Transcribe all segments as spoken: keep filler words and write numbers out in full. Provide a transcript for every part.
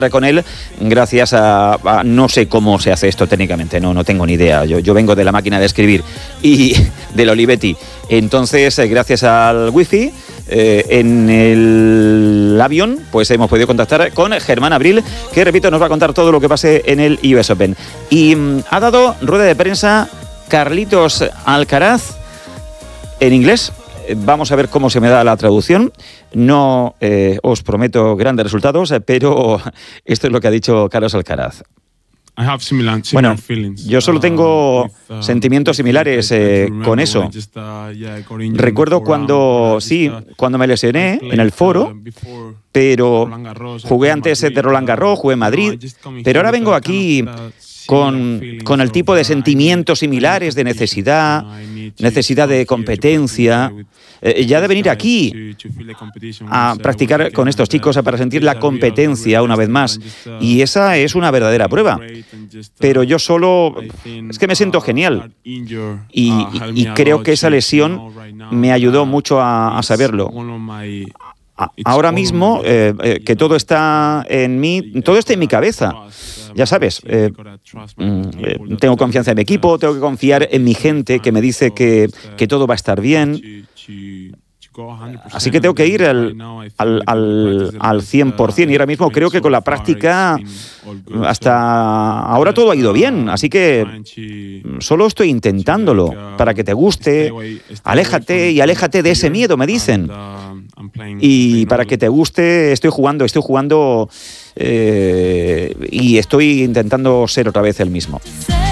con él gracias a, a no sé cómo se hace esto técnicamente, no, no tengo ni idea. Yo, yo vengo de la máquina de escribir y del Olivetti. Entonces, eh, gracias al wifi eh, en el avión, pues hemos podido contactar con Germán Abril, que repito, nos va a contar todo lo que pase en el U S Open. Y mm, ha dado rueda de prensa Carlitos Alcaraz en inglés. Vamos a ver cómo se me da la traducción. No eh, os prometo grandes resultados, pero esto es lo que ha dicho Carlos Alcaraz. Bueno, yo solo tengo sentimientos similares eh, con eso. Recuerdo cuando, sí, cuando me lesioné en el foro, pero jugué antes de Roland Garros, jugué en Madrid, pero ahora vengo aquí con, con el tipo de sentimientos similares de necesidad, necesidad de competencia, eh, ya de venir aquí a practicar con estos chicos para sentir la competencia una vez más. Y esa es una verdadera prueba. Pero yo solo, es que me siento genial. Y, y, y creo que esa lesión me ayudó mucho a, a saberlo. Ahora mismo, eh, eh, que todo está en mí, todo está en mi cabeza. Ya sabes, eh, eh, tengo confianza en mi equipo, tengo que confiar en mi gente que me dice que, que todo va a estar bien. Así que tengo que ir al, al, al, al cien por ciento y ahora mismo creo que con la práctica hasta ahora todo ha ido bien, así que solo estoy intentándolo para que te guste, aléjate y aléjate de ese miedo, me dicen, y para que te guste estoy jugando, estoy jugando eh, y estoy intentando ser otra vez el mismo.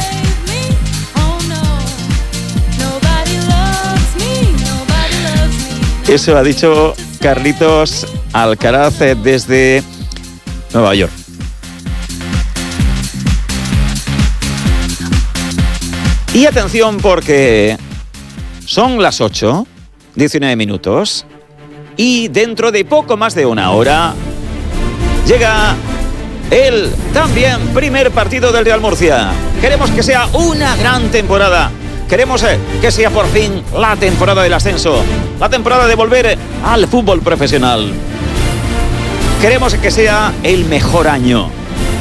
Eso ha dicho Carlitos Alcaraz desde Nueva York. Y atención porque son las ocho, diecinueve minutos, y dentro de poco más de una hora llega el también primer partido del Real Murcia. Queremos que sea una gran temporada. Queremos que sea por fin la temporada del ascenso, la temporada de volver al fútbol profesional. Queremos que sea el mejor año.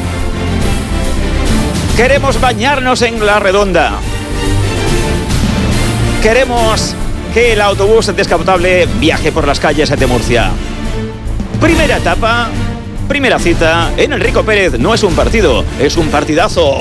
Queremos bañarnos en la redonda. Queremos que el autobús descapotable viaje por las calles de Murcia. Primera etapa, primera cita en el Rico Pérez. No es un partido, es un partidazo.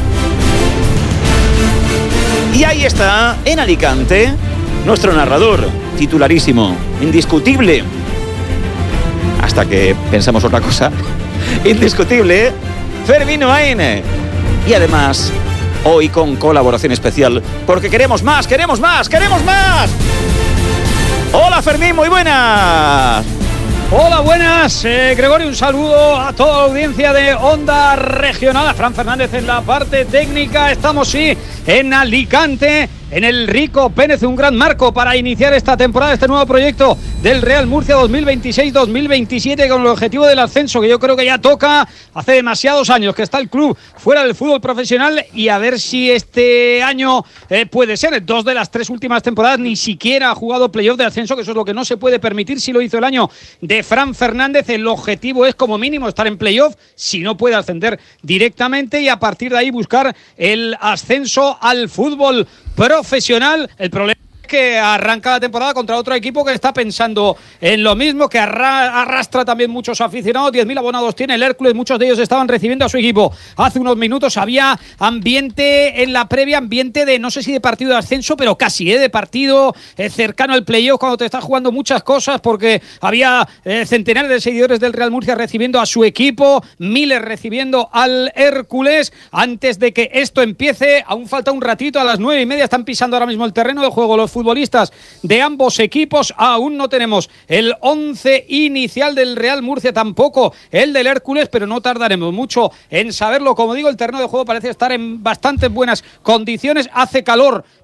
Y ahí está, en Alicante, nuestro narrador, titularísimo, indiscutible. Hasta que pensamos otra cosa. Indiscutible, Fermín Noain. Y además, hoy con colaboración especial, porque queremos más, queremos más, queremos más. Hola Fermín, muy buenas. Hola, buenas, eh, Gregorio, un saludo a toda la audiencia de Onda Regional, a Fran Fernández en la parte técnica. Estamos, sí, en Alicante, en el Rico Pérez, un gran marco para iniciar esta temporada, este nuevo proyecto del Real Murcia dos mil veintiséis dos mil veintisiete con el objetivo del ascenso, que yo creo que ya toca. Hace demasiados años que está el club fuera del fútbol profesional y a ver si este año eh, puede ser. Dos de las tres últimas temporadas ni siquiera ha jugado playoff de ascenso, que eso es lo que no se puede permitir. Si lo hizo el año de Fran Fernández, el objetivo es como mínimo estar en playoff, si no puede ascender directamente, y a partir de ahí buscar el ascenso al fútbol profesional. El problema es que arranca la temporada contra otro equipo que está pensando en lo mismo, que arra- arrastra también muchos aficionados. diez mil abonados tiene el Hércules, muchos de ellos estaban recibiendo a su equipo. Hace unos minutos había ambiente en la previa, ambiente de, no sé si de partido de ascenso, pero casi, ¿eh? de partido eh, cercano al playoff, cuando te estás jugando muchas cosas, porque había eh, centenares de seguidores del Real Murcia recibiendo a su equipo, miles recibiendo al Hércules. Antes de que esto empiece, aún falta un ratito, a las nueve y media están pisando ahora mismo el terreno de juego los futbolistas de ambos equipos. Aún no tenemos el once inicial del Real Murcia, tampoco el del Hércules, pero no tardaremos mucho en saberlo. Como digo, el terreno de juego parece estar en bastante buenas condiciones. Hace calor,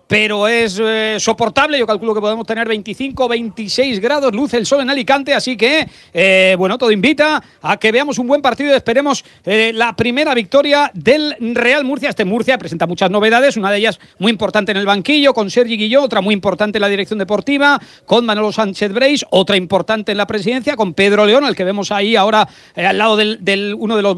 pero es eh, soportable. Yo calculo que podemos tener veinticinco, veintiséis grados, luce el sol en Alicante, así que, eh, bueno, todo invita a que veamos un buen partido y esperemos eh, la primera victoria del Real Murcia. Este Murcia presenta muchas novedades, una de ellas muy importante en el banquillo, con Sergi Guilló, otra muy importante en la dirección deportiva, con Manolo Sánchez Breis, otra importante en la presidencia, con Pedro León, al que vemos ahí ahora eh, al lado del, del uno de los